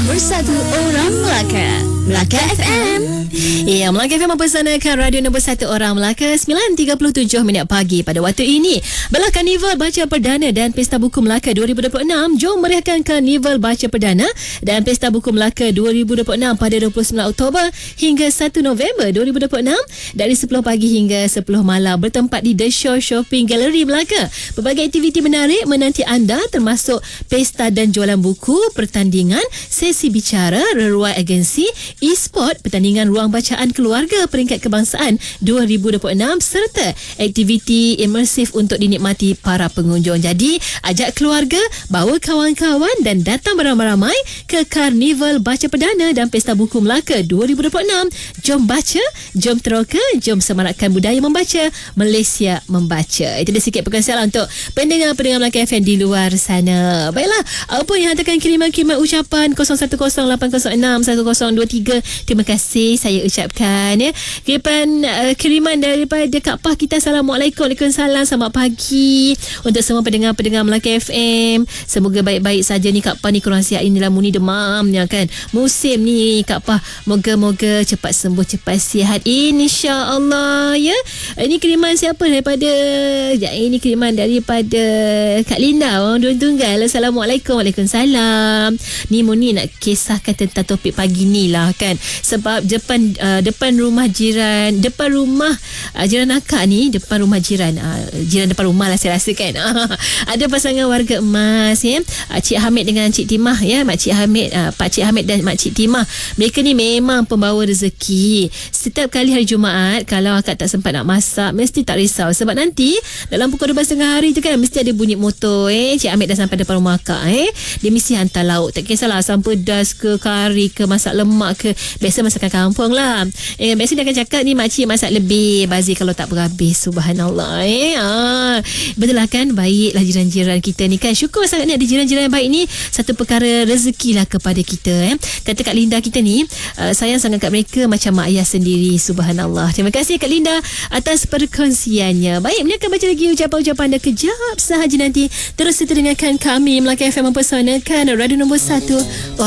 Nombor 1 Orang Melaka, Melaka FM. Ya, Melaka FM mempersanakan radio nombor 1 Orang Melaka 9.37 minit pagi pada waktu ini. Belah Karnival Baca Perdana dan Pesta Buku Melaka 2026. Jom meriahkan Karnival Baca Perdana dan Pesta Buku Melaka 2026 pada 29 Oktober hingga 1 November 2026 dari 10 pagi hingga 10 malam bertempat di The Shore Shopping Gallery Melaka. Berbagai aktiviti menarik menanti anda termasuk pesta dan jualan buku, pertandingan, sesi bicara, reruai agensi, e-sport, pertandingan ruang bacaan keluarga peringkat kebangsaan 2026 serta aktiviti imersif untuk dinikmati para pengunjung. Jadi, ajak keluarga, bawa kawan-kawan dan datang beramai-ramai ke Karnival Baca Perdana dan Pesta Buku Melaka 2026. Jom baca, jom teroka, jom semarakkan budaya membaca, Malaysia membaca. Itu dia sikit perkongsian untuk pendengar-pendengar Melaka FM di luar sana. Baiklah, apa yang hantarkan kiriman-kiriman ucapan 0108061023. Terima kasih saya ucapkan ya. Kiriman daripada Kak Pah kita. Assalamualaikum. Waalaikumsalam. Selamat pagi untuk semua pendengar-pendengar Melaka FM. Semoga baik-baik saja ni Kak Pah ni, kurang sihat inilah muni demamnya kan. Musim ni Kak Pah, moga-moga cepat sembuh, cepat sihat insya-Allah ya. Ini kiriman siapa daripada ini kiriman daripada Kak Linda orang Dua Tunggal. Assalamualaikum. Waalaikumsalam. Ni Muni nak kisahkan tentang topik pagi ni lah kan. Sebab depan rumah jiran akak ni, depan rumah jiran depan rumah lah saya rasa kan. Ada pasangan warga emas ya, Cik Hamid dengan Cik Timah ya, Makcik Hamid, Pak Cik Hamid dan Makcik Timah. Mereka ni memang pembawa rezeki. Setiap kali hari Jumaat kalau akak tak sempat nak masak, mesti tak risau sebab nanti dalam pukul 12 tengah hari tu kan mesti ada bunyi motor Cik Hamid dah sampai depan rumah akak dia mesti hantar lauk, tak kisahlah asam pedas ke, kari ke, masak lemak ke, biasa masakan kampung lah. Biasa dia akan cakap ni makcik masak lebih, bazir kalau tak berhabis. Subhanallah betul lah kan. Baiklah jiran-jiran kita ni kan, syukur sangat ni ada jiran-jiran yang baik ni, satu perkara rezeki lah kepada kita Kata Kak Linda kita ni, sayang sangat kat mereka macam mak ayah sendiri. Subhanallah. Terima kasih Kak Linda atas perkongsiannya. Baik, ini akan baca lagi ucapan-ucapan anda kejap sahaja nanti. Terus dengarkan kami Melaka FM mempersanakan radio nombor 1